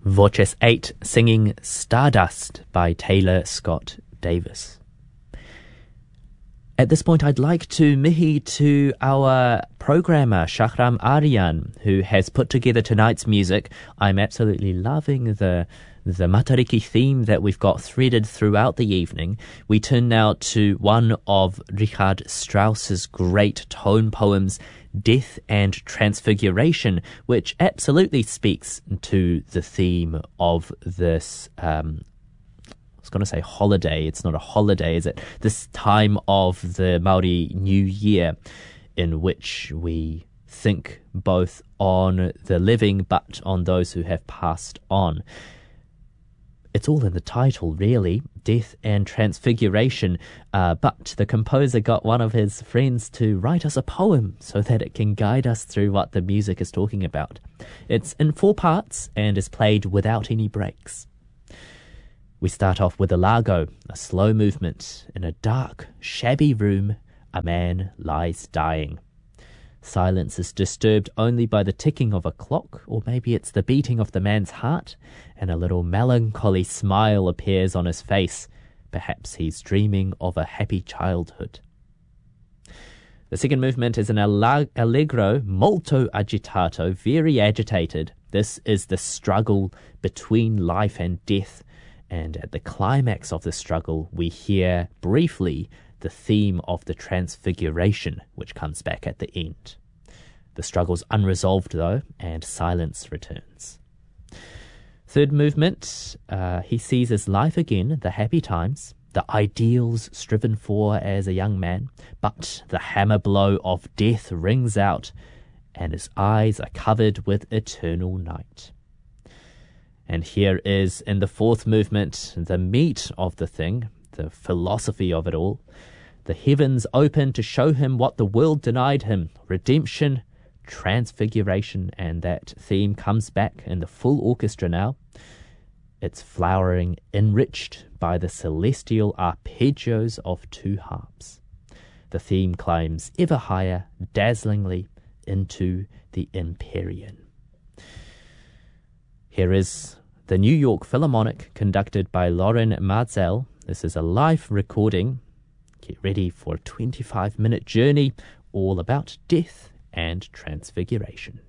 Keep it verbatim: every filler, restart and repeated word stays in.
Voces eight singing Stardust by Taylor Scott Davis. At this point, I'd like to mihi to our programmer, Shahram Aryan, who has put together tonight's music. I'm absolutely loving the the Matariki theme that we've got threaded throughout the evening. We turn now to one of Richard Strauss's great tone poems, Death and Transfiguration, which absolutely speaks to the theme of this um I was going to say holiday. It's not a holiday, is it? This time of the Māori New Year, in which we think both on the living but on those who have passed on. It's all in the title, really, Death and Transfiguration, uh, but the composer got one of his friends to write us a poem so that it can guide us through what the music is talking about. It's in four parts and is played without any breaks. We start off with a largo, a slow movement. In a dark, shabby room, a man lies dying. Silence is disturbed only by the ticking of a clock, or maybe it's the beating of the man's heart, and a little melancholy smile appears on his face. Perhaps he's dreaming of a happy childhood. The second movement is an allegro molto agitato, very agitated. This is the struggle between life and death. And at the climax of the struggle, we hear briefly the theme of the transfiguration, which comes back at the end. The struggle's unresolved, though, and silence returns. Third movement, uh, he sees his life again, the happy times, the ideals striven for as a young man, but the hammer blow of death rings out, and his eyes are covered with eternal night. And here is, in the fourth movement, the meat of the thing, the philosophy of it all. The heavens open to show him what the world denied him. Redemption, transfiguration, and that theme comes back in the full orchestra now. It's flowering, enriched by the celestial arpeggios of two harps. The theme climbs ever higher, dazzlingly, into the Empyrean. Here is the New York Philharmonic, conducted by Loren Marzel. This is a live recording. Get ready for a twenty-five minute journey all about death and transfiguration.